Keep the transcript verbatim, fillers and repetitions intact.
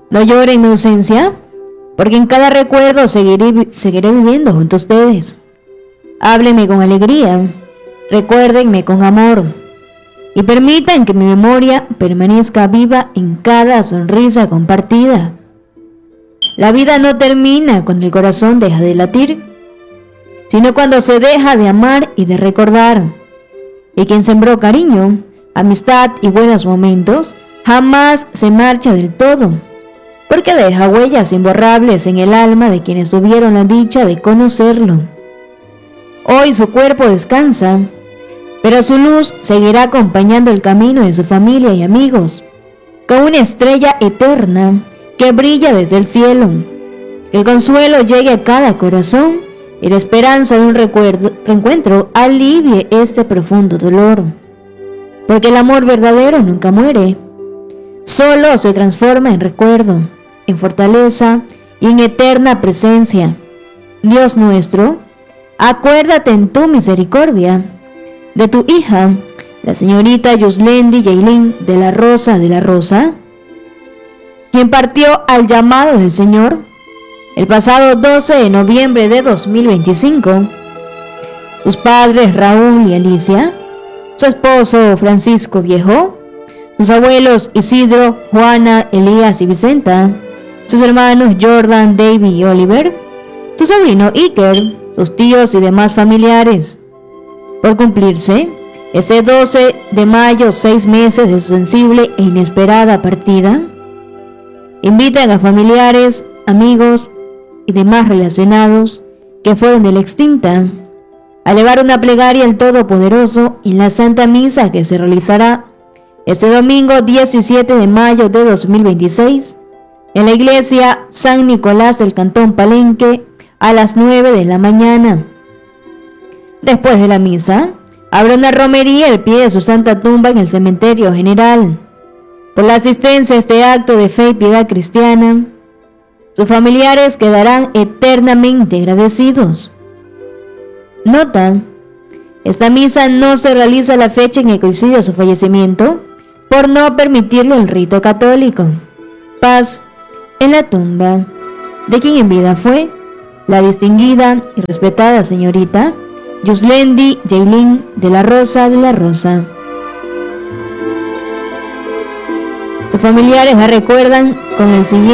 No llore en mi ausencia, porque en cada recuerdo seguiré, seguiré viviendo junto a ustedes. Háblenme con alegría, recuérdenme con amor y permitan que mi memoria permanezca viva en cada sonrisa compartida. La vida no termina cuando el corazón deja de latir, sino cuando se deja de amar y de recordar. Y quien sembró cariño, amistad y buenos momentos, jamás se marcha del todo, porque deja huellas imborrables en el alma de quienes tuvieron la dicha de conocerlo. Hoy su cuerpo descansa, pero su luz seguirá acompañando el camino de su familia y amigos, como una estrella eterna que brilla desde el cielo. Que el consuelo llegue a cada corazón y la esperanza de un recuerdo, reencuentro alivie este profundo dolor. Porque el amor verdadero nunca muere, solo se transforma en recuerdo, en fortaleza y en eterna presencia. Dios nuestro, acuérdate en tu misericordia de tu hija, la señorita Yuslendi Yailin de la Rosa de la Rosa, quien partió al llamado del Señor el pasado doce de noviembre de dos mil veinticinco. Sus padres Raúl y Alicia, su esposo Francisco Viejo, sus abuelos Isidro, Juana, Elías y Vicenta, sus hermanos Jordan, David y Oliver, su sobrino Iker, sus tíos y demás familiares. Por cumplirse este doce de mayo, seis meses de su sensible e inesperada partida, invitan a familiares, amigos y demás relacionados que fueron de la extinta a elevar una plegaria al Todopoderoso en la Santa Misa que se realizará este domingo diecisiete de mayo de dos mil veintiséis en la iglesia San Nicolás del Cantón Palenque a las nueve de la mañana. Después de la misa, habrá una romería al pie de su santa tumba en el cementerio general. Por la asistencia a este acto de fe y piedad cristiana, sus familiares quedarán eternamente agradecidos. Nota: esta misa no se realiza a la fecha en que coincide su fallecimiento, por no permitirlo el rito católico. Paz en la tumba de quien en vida fue la distinguida y respetada señorita Yuslendi Yailin de la Rosa de la Rosa. Sus familiares la recuerdan con el siguiente